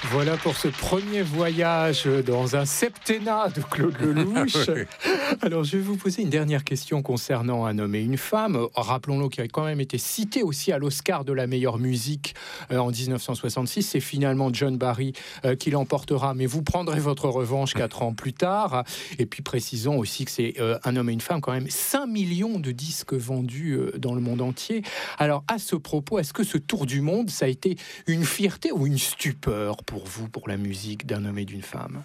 Voilà pour ce premier voyage dans un septennat de Claude Lelouch. Alors, je vais vous poser une dernière question concernant Un homme et une femme. Rappelons-le, qui a quand même été cité aussi à l'Oscar de la meilleure musique en 1966. C'est finalement John Barry qui l'emportera, mais vous prendrez votre revanche 4 ans plus tard. Et puis, précisons aussi que c'est Un homme et une femme, quand même 5 millions de disques vendus dans le monde entier. Alors, à ce propos, est-ce que ce tour du monde, ça a été une fierté ou une stupeur pour vous, pour la musique d'Un homme et d'une femme?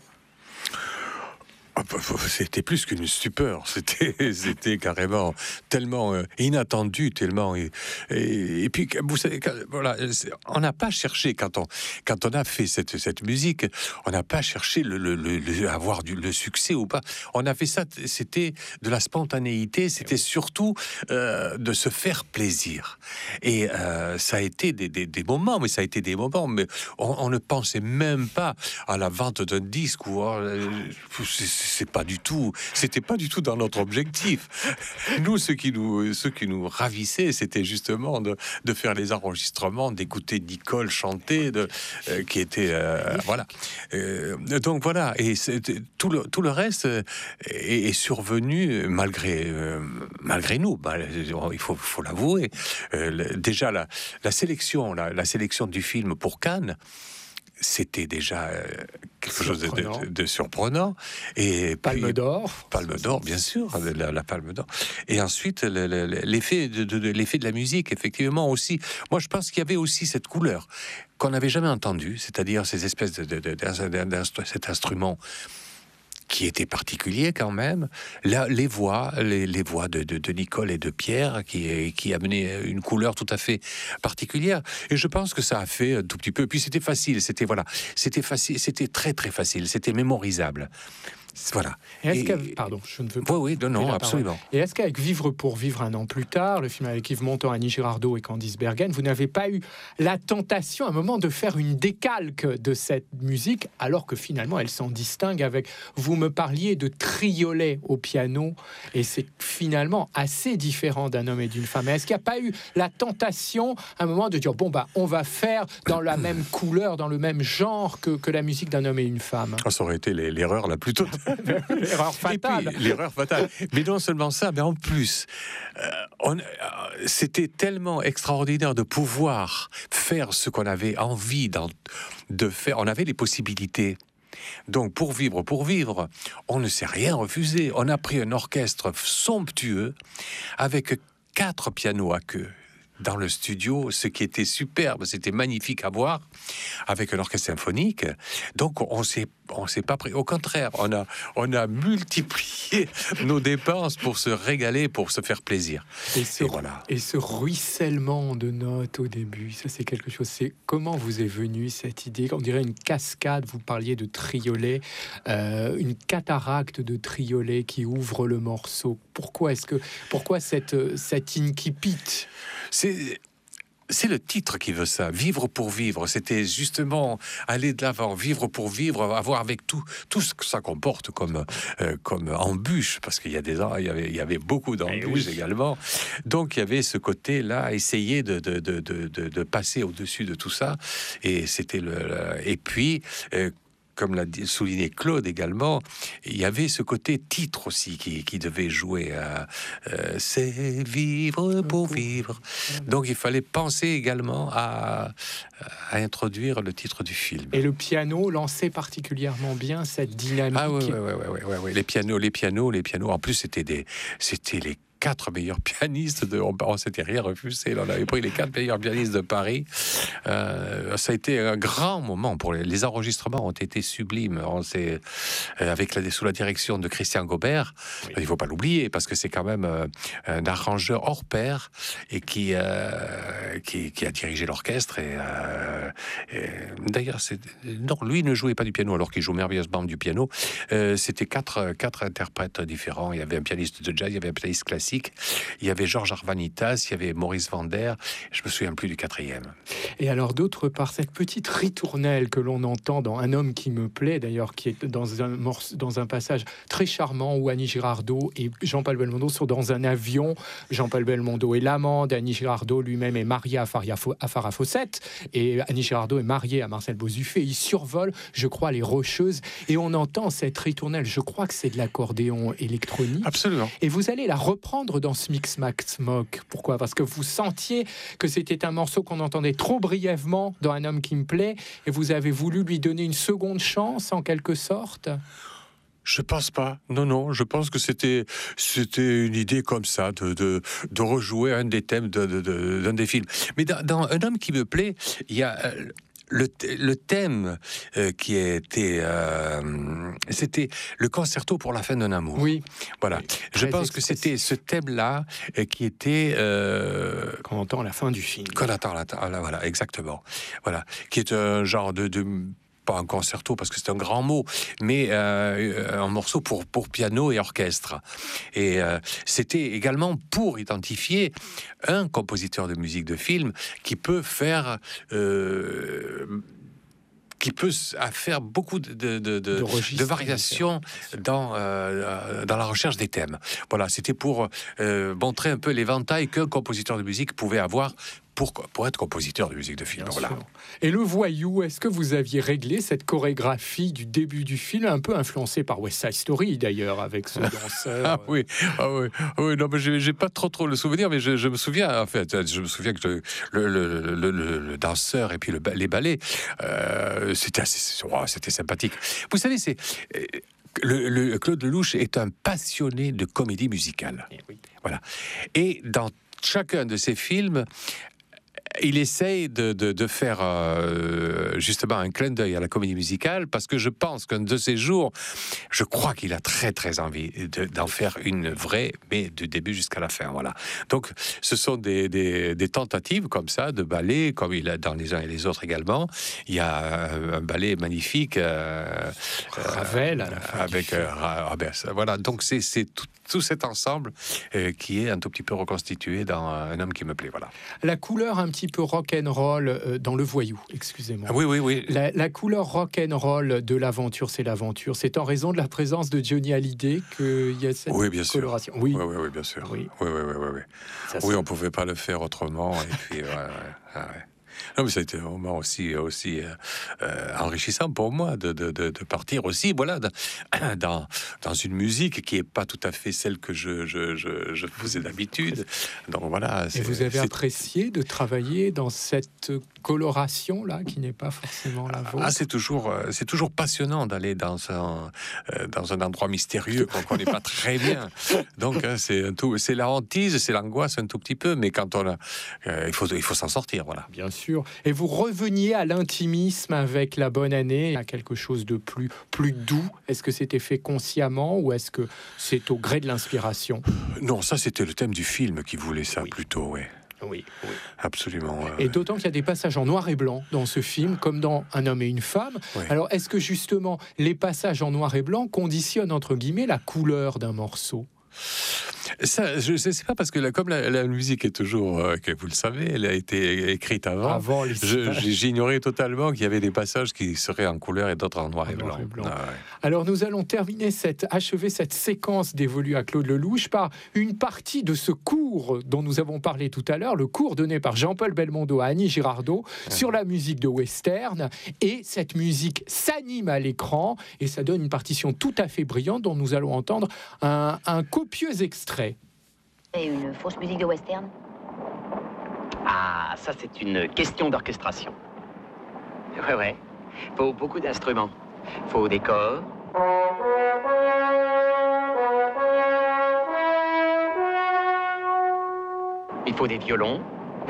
C'était plus qu'une stupeur, c'était carrément tellement inattendu, tellement et puis vous savez, voilà, on n'a pas cherché quand on a fait cette musique, on n'a pas cherché avoir le succès ou pas. On a fait ça, c'était de la spontanéité, c'était surtout de se faire plaisir. Et ça a été des moments, mais ça a été des moments, mais on ne pensait même pas à la vente d'un disque ou c'était pas du tout dans notre objectif. Nous, ce qui nous ravissait, c'était justement de faire les enregistrements, d'écouter Nicole chanter, qui était voilà. Donc voilà, et tout le reste est survenu malgré nous. Il faut l'avouer. Déjà la sélection du film pour Cannes, c'était déjà quelque chose de surprenant. Et Palme d'or, bien sûr, la Palme d'or. Et ensuite, l'effet de la musique, effectivement, aussi. Moi, je pense qu'il y avait aussi cette couleur qu'on n'avait jamais entendue, c'est-à-dire ces espèces cet instrument qui était particulier quand même. Là, les voix de Nicole et de Pierre qui amenaient une couleur tout à fait particulière. Et je pense que ça a fait un tout petit peu. Puis c'était facile, c'était facile, c'était très très facile, c'était mémorisable. Voilà. Pardon, je ne veux pas. Oui, non, absolument. Et est-ce qu'avec Vivre pour vivre 1 an plus tard, le film avec Yves Montand, Annie Girardot et Candice Bergen, vous n'avez pas eu la tentation à un moment de faire une décalque de cette musique, alors que finalement elle s'en distingue avec... Vous me parliez de triolet au piano, et c'est finalement assez différent d'Un homme et d'une femme. Est-ce qu'il n'y a pas eu la tentation à un moment de dire, on va faire dans la même couleur, dans le même genre que la musique d'Un homme et une femme? Ça aurait été l'erreur la plus totale. L'erreur fatale. L'erreur fatale. Mais non seulement ça, mais en plus, c'était tellement extraordinaire de pouvoir faire ce qu'on avait envie de faire. On avait les possibilités. Donc, pour vivre, on ne s'est rien refusé. On a pris un orchestre somptueux avec 4 pianos à queue dans le studio, ce qui était superbe, c'était magnifique à voir, avec un orchestre symphonique. Donc on s'est pas pris. Au contraire, on a multiplié nos dépenses pour se régaler, pour se faire plaisir. Et ce ruissellement de notes au début, ça c'est quelque chose. C'est comment vous est venue cette idée? On dirait une cascade. Vous parliez de triolet, une cataracte de triolet qui ouvre le morceau. Pourquoi cette incipit? C'est le titre qui veut ça, Vivre pour vivre. C'était justement aller de l'avant, vivre pour vivre, avoir avec tout ce que ça comporte comme embûches, parce qu'il y avait beaucoup d'embûches également. Donc il y avait ce côté-là, essayer de passer au-dessus de tout ça. Et c'était et puis comme l'a souligné Claude également, il y avait ce côté titre aussi qui devait jouer. C'est vivre pour vivre. Donc il fallait penser également à introduire le titre du film. Et le piano lançait particulièrement bien cette dynamique. Ah oui. Les pianos. En plus, c'était les 4 meilleurs pianistes on s'était rien refusé. On avait pris les 4 meilleurs pianistes de Paris. Ça a été un grand moment pour les enregistrements ont été sublimes. Sous la direction de Christian Gaubert. Oui. Il ne faut pas l'oublier parce que c'est quand même un arrangeur hors pair et qui a dirigé l'orchestre. Et d'ailleurs, lui ne jouait pas du piano alors qu'il joue merveilleusement du piano. C'était quatre interprètes différents. Il y avait un pianiste de jazz, il y avait un pianiste classique. classiques. Il y avait Georges Arvanitas, il y avait Maurice Vander. Je me souviens plus du quatrième. Et alors d'autre part, cette petite ritournelle que l'on entend dans Un homme qui me plaît, d'ailleurs, qui est dans un passage très charmant où Annie Girardot et Jean-Paul Belmondo sont dans un avion. Jean-Paul Belmondo est l'amant d'Annie Girardot, lui-même est marié à Farah Fawcett, et Annie Girardot est mariée à Marcel Bozuffé. Ils survolent, je crois, les Rocheuses, et on entend cette ritournelle. Je crois que c'est de l'accordéon électronique. Absolument. Et vous allez la reprendre dans ce Mix Max Mock. Pourquoi? Parce que vous sentiez que c'était un morceau qu'on entendait trop brièvement dans Un homme qui me plaît, et vous avez voulu lui donner une seconde chance, en quelque sorte. Je pense pas. Non. Je pense que c'était une idée comme ça de rejouer un des thèmes d'un des films. Mais dans Un homme qui me plaît, il y a le thème qui était c'était le concerto pour la fin d'un amour. Oui. Voilà. Oui, je pense que c'était ce thème-là qui était qu'on entend à la fin du film. Qu'on attend voilà, exactement. Voilà, qui est un genre de pas un concerto parce que c'est un grand mot, mais un morceau pour piano et orchestre. Et c'était également pour identifier un compositeur de musique de film qui peut faire faire beaucoup de variations dans la recherche des thèmes. Voilà, c'était pour montrer un peu l'éventail qu'un compositeur de musique pouvait avoir pour être compositeur de musique de film. Voilà. Et le voyou, est-ce que vous aviez réglé cette chorégraphie du début du film, un peu influencée par West Side Story d'ailleurs, avec ce danseur? Oui, non, mais j'ai pas trop le souvenir, mais je me souviens, en fait, que le danseur et puis les ballets, c'était sympathique. Vous savez, Claude Lelouch est un passionné de comédie musicale. Voilà. Et dans chacun de ses films, il essaye de faire justement un clin d'œil à la comédie musicale, parce que je pense qu'un de ces jours, je crois qu'il a très envie d'en faire une vraie, mais du début jusqu'à la fin. Voilà. Donc, ce sont des tentatives comme ça de ballet, comme il a dans les uns et les autres également. Il y a un ballet magnifique Ravel à la fin avec voilà. Donc c'est tout cet ensemble qui est un tout petit peu reconstitué dans Un homme qui me plaît. Voilà. La couleur un petit peu rock'n'roll dans Le Voyou, excusez-moi. Ah, oui. La couleur rock'n'roll de l'aventure, c'est l'aventure. C'est en raison de la présence de Johnny Hallyday qu'il y a cette coloration. Oui, bien sûr. Oui, on pouvait pas le faire autrement. Et puis, ouais. Non, mais ça a été un moment aussi enrichissant pour moi de partir aussi, voilà, dans une musique qui est pas tout à fait celle que je faisais d'habitude. Donc voilà. Et vous avez apprécié de travailler dans cette coloration là, qui n'est pas forcément la vôtre? C'est toujours passionnant d'aller dans un endroit mystérieux qu'on connaît pas très bien. Donc c'est la hantise, c'est l'angoisse un tout petit peu, mais quand il faut s'en sortir, voilà. Bien sûr. Et vous reveniez à l'intimisme avec La Bonne Année, à quelque chose de plus doux. Est-ce que c'était fait consciemment ou est-ce que c'est au gré de l'inspiration? Non, ça c'était le thème du film qui voulait ça plutôt, oui. Oui. Absolument. Et d'autant qu'il y a des passages en noir et blanc dans ce film, comme dans Un homme et une femme. Oui. Alors, est-ce que justement les passages en noir et blanc conditionnent entre guillemets la couleur d'un morceau? Ça, je ne sais pas, parce que comme la musique est toujours, que vous le savez, elle a été écrite avant j'ignorais totalement qu'il y avait des passages qui seraient en couleur et d'autres en noir et blanc. Alors nous allons achever cette séquence dévolue à Claude Lelouch par une partie de ce cours dont nous avons parlé tout à l'heure, le cours donné par Jean-Paul Belmondo à Annie Girardot sur la musique de western, et cette musique s'anime à l'écran et ça donne une partition tout à fait brillante dont nous allons entendre un copieux extrait. Et une fausse musique de western? Ah, ça c'est une question d'orchestration. Ouais. Faut beaucoup d'instruments. Faut des corps. Il faut des violons.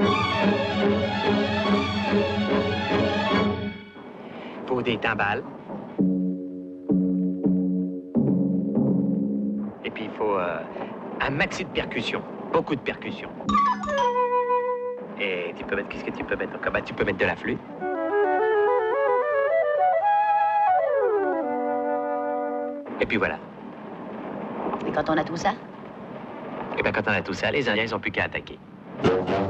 Il faut des timbales. Et puis il faut un maxi de percussions, beaucoup de percussions. Et tu peux mettre, qu'est-ce que tu peux mettre? Donc, tu peux mettre de la flûte. Et puis voilà. Et quand on a tout ça? Et bien, quand on a tout ça, les Indiens, ils n'ont plus qu'à attaquer.